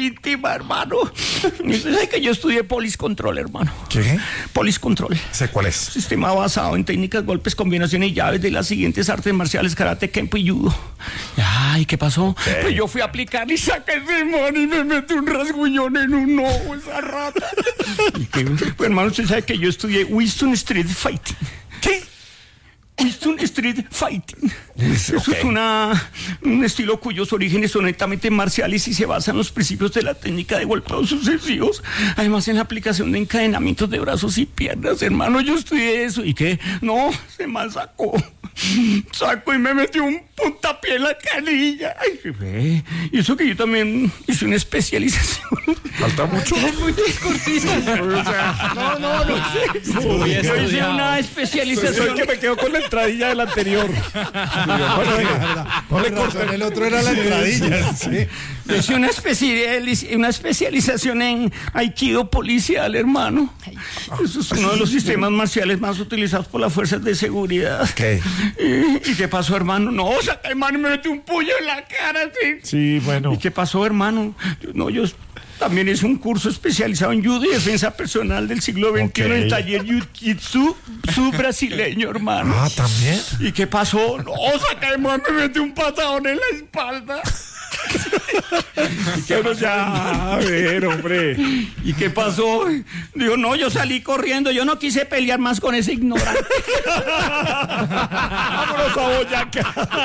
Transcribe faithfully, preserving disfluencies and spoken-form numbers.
íntima, hermano. Y usted sabe que yo estudié Police Control, hermano. ¿Qué? Police Control. Sé cuál es. Sistema basado en técnicas, golpes, combinaciones y llaves de las siguientes artes marciales: karate, kempo y judo. Ay, ¿qué pasó? ¿Qué? Pues yo fui a aplicar y saqué ese man y me metí un rasguñón en un ojo, esa rata. ¿Y qué? Pues, hermano, usted sabe que yo estudié Winston Street Fighting. ¿Qué? Winston Street Fighting. Eso okay. es una, un estilo cuyos orígenes son netamente marciales y se basa en los principios de la técnica de golpeos sucesivos. Además, en la aplicación de encadenamientos de brazos y piernas, hermano, yo estudié eso. ¿Y qué? No, se me sacó. Sacó y me metió un puntapié en la canilla. Ay, qué fe. Y eso que yo también hice una especialización. Falta mucho. Es muy discursista. No, no, no sé. Yo hice una especialización. Soy que me quedo con la entradilla del anterior. No le corten, el otro era la entradilla. Sí. Yo hice una, especializ- una especialización en Aikido policial, hermano. Eso es uno de los sistemas marciales más utilizados por las fuerzas de seguridad. ¿Qué? ¿Y, y qué pasó, hermano? No, saca, hermano, me metió un puño en la cara, sí. Sí, bueno. ¿Y qué pasó, hermano? Yo, no, yo también hice un curso especializado en judo y defensa personal del siglo veintiuno en el taller Jiu-Jitsu brasileño, hermano. Ah, ¿también? ¿Y qué pasó? No, saca, hermano, me metió un patadón en la espalda. Pero ya, a ver, hombre. ¿Y qué pasó? Digo, no, yo salí corriendo, yo no quise pelear más con ese ignorante. Vámonos a Boyacá.